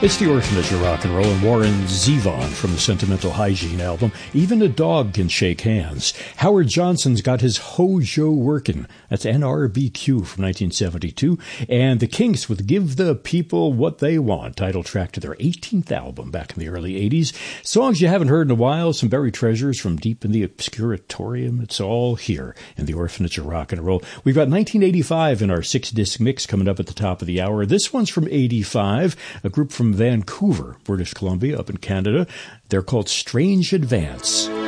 It's the Orphanage of Rock and Roll and Warren Zevon from the Sentimental Hygiene album. Even a dog can shake hands. Howard Johnson's got his Hojo Workin'. That's NRBQ from 1972. And the Kinks with Give the People What They Want, title track to their 18th album back in the early 80s. Songs you haven't heard in a while, some buried treasures from deep in the obscuratorium. It's all here in the Orphanage of Rock and Roll. We've got 1985 in our 6-disc mix coming up at the top of the hour. This one's from 85, a group from Vancouver, British Columbia, up in Canada. They're called Strange Advance.